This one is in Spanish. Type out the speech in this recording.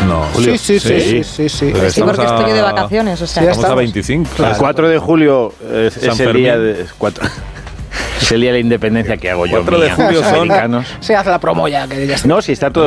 No. Julio. Sí. Pero Sí, porque estoy de vacaciones, o sea. Sí, Estamos a 25. El 4 de julio es San el día Fermín. de... Es el día de la independencia que hago yo. 4 de mía, julio los son- americanos. Se hace la promo ya. Que ya está. No, si está todo